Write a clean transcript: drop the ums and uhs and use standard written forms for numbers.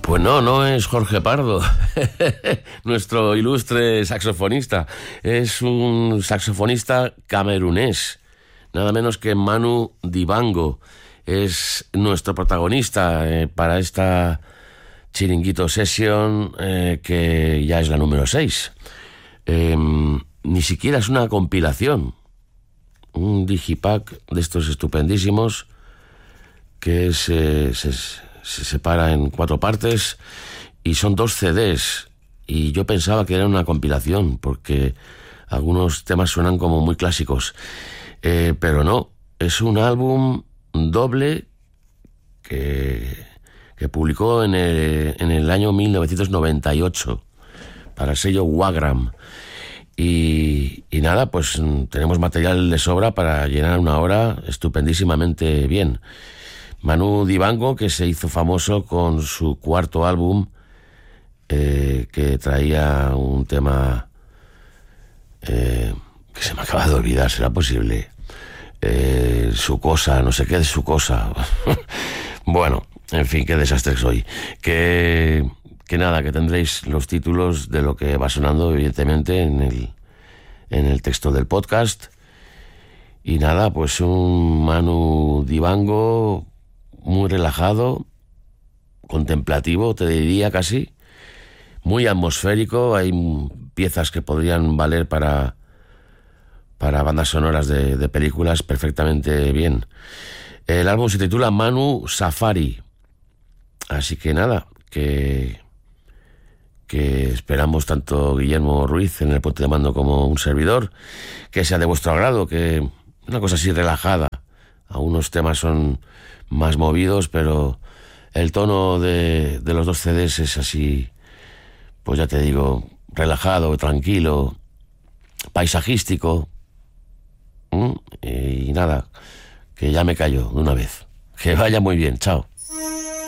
Pues no es Jorge Pardo, nuestro ilustre saxofonista. Es un saxofonista camerunés, nada menos que Manu Dibango. Es nuestro protagonista para esta Chiringuito Session, que ya es la número 6. Ni siquiera es una compilación, un digipack de estos estupendísimos que se separa en 4 partes y son 2 CDs, y yo pensaba que era una compilación porque algunos temas suenan como muy clásicos, pero no, es un álbum doble que publicó en el año 1998 para el sello Wagram. Y nada, pues tenemos material de sobra para llenar una hora estupendísimamente bien. Manu Dibango, que se hizo famoso con su 4º álbum, que traía un tema que se me acaba de olvidar, ¿será posible? Su cosa, no sé qué es su cosa. Bueno, en fin, qué desastre soy. Que nada, que tendréis los títulos de lo que va sonando, evidentemente, en el texto del podcast. Y nada, pues un Manu Dibango muy relajado, contemplativo, te diría casi, muy atmosférico. Hay piezas que podrían valer para bandas sonoras de películas perfectamente bien. El álbum se titula Manu Safari. Así que nada, que esperamos tanto Guillermo Ruiz en el puente de mando como un servidor, que sea de vuestro agrado, que una cosa así relajada. Algunos temas son más movidos, pero el tono de los 2 CDs es así, pues ya te digo, relajado, tranquilo, paisajístico. Y nada, que ya me callo de una vez. Que vaya muy bien, chao.